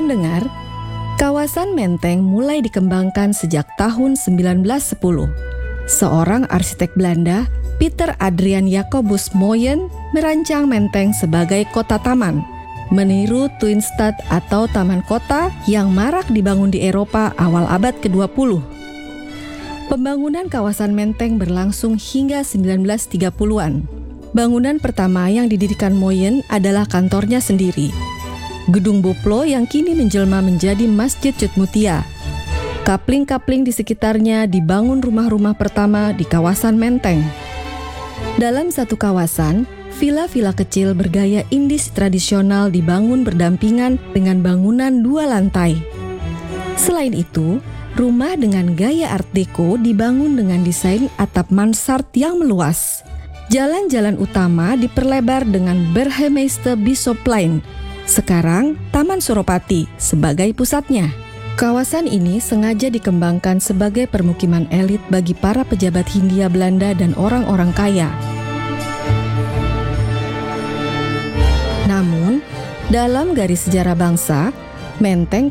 pendengar, kawasan Menteng mulai dikembangkan sejak tahun 1910. Seorang arsitek Belanda, Pieter Adriaan Jacobus Mooyen, merancang Menteng sebagai kota taman, meniru Tuinstad atau taman kota yang marak dibangun di Eropa awal abad ke-20. Pembangunan kawasan Menteng berlangsung hingga 1930-an. Bangunan pertama yang didirikan Mooyen adalah kantornya sendiri, Gedung Boplo yang kini menjelma menjadi Masjid Cutmutia. Kapling-kapling di sekitarnya dibangun rumah-rumah pertama di kawasan Menteng. Dalam satu kawasan, villa-villa kecil bergaya Indis tradisional dibangun berdampingan dengan bangunan 2 lantai. Selain itu, rumah dengan gaya Art Deco dibangun dengan desain atap mansard yang meluas. Jalan-jalan utama diperlebar dengan Burgemeester Bisschopsplein, sekarang Taman Suropati, sebagai pusatnya. Kawasan ini sengaja dikembangkan sebagai permukiman elit bagi para pejabat Hindia Belanda dan orang-orang kaya. Namun, dalam garis sejarah bangsa, Menteng